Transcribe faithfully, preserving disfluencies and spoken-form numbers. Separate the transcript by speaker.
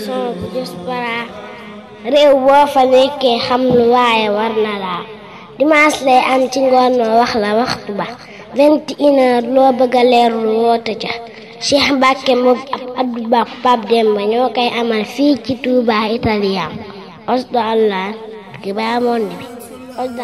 Speaker 1: son bu diaspora réew boo fa nekkee xam lu waaye war na laa dimanche lay am ci ngoon noo wax la waxtu ba vingt et une heures loo bëgg a leerlu woote ca Cheikh Mbacke moom ab Abdou Ba Pape Demba ñoo koy amal fii ci Touba Italien osdo allah ki ba monde bi